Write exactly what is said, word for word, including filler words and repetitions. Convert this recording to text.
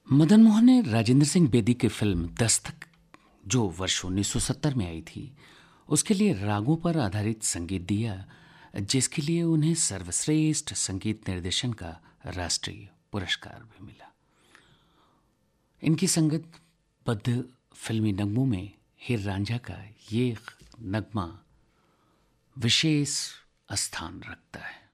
मदन मोहन ने राजेंद्र सिंह बेदी की फिल्म दस्तक, जो वर्ष उन्नीस सौ सत्तर में आई थी, उसके लिए रागों पर आधारित संगीत दिया, जिसके लिए उन्हें सर्वश्रेष्ठ संगीत निर्देशन का राष्ट्रीय पुरस्कार भी मिला। इनकी संगीतबद्ध फिल्मी नगमों में हीर रांझा का ये नगमा विशेष स्थान रखता है।